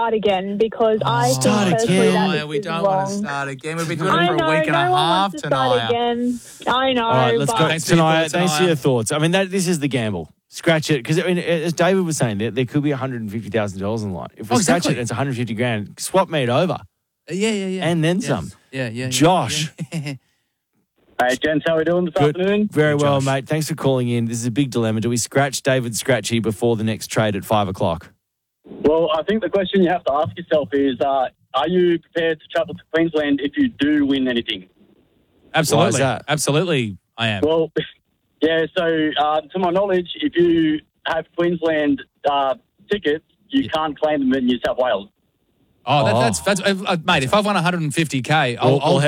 start again because I think Start personally again. that we is don't wrong. want to start again. We've been doing I it for know, a week and a no one half wants to start tonight. again. I know. All right, let's but go. Thanks for your Taniya, thoughts, thanks for Taniya. your thoughts. I mean, this is the gamble. Scratch it. Because, I mean, as David was saying, there could be $150,000 in the line. If we scratch exactly. it, it's $150,000. Swap me it over. Yeah. And then Yes. some. Yeah. Josh. Yeah. Hey, gents, how are we doing this afternoon? Very Good, well, Josh. mate. Thanks for calling in. This is a big dilemma. Do we scratch David Scratchy before the next trade at 5 o'clock? Well, I think the question you have to ask yourself is, are you prepared to travel to Queensland if you do win anything? Absolutely. Why is that? Absolutely, I am. Well, yeah, so to my knowledge, if you have Queensland tickets, you can't claim them in New South Wales. That's mate. If I've won $150K, I'll